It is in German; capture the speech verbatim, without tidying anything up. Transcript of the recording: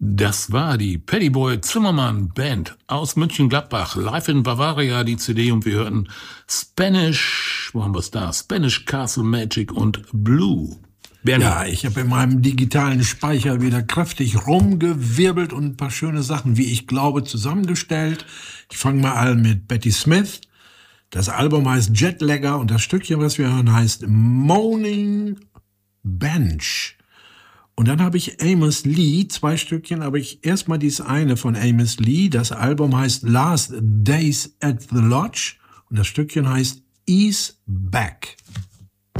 Das war die Paddyboy Zimmermann Band aus Mönchengladbach, live in Bavaria, die C D, und wir hörten Spanish, wo haben wir es da? Spanish Castle Magic und Blue. Bernie. Ja, ich habe in meinem digitalen Speicher wieder kräftig rumgewirbelt und ein paar schöne Sachen, wie ich glaube, zusammengestellt. Ich fange mal an mit Patti Smith. Das Album heißt Jetlagger und das Stückchen, was wir hören, heißt Moaning Bench. Und dann habe ich Amos Lee, zwei Stückchen, aber ich erstmal dieses eine von Amos Lee. Das Album heißt Last Days at the Lodge und das Stückchen heißt Ease Back.